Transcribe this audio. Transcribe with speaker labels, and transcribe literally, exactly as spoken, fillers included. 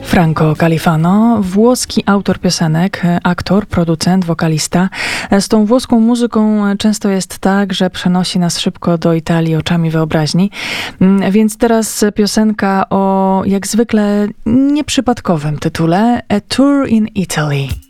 Speaker 1: Franco Califano, włoski autor piosenek, aktor, producent, wokalista. Z tą włoską muzyką często jest tak, że przenosi nas szybko do Italii oczami wyobraźni. Więc teraz piosenka o jak zwykle nieprzypadkowym tytule A Tour in Italy.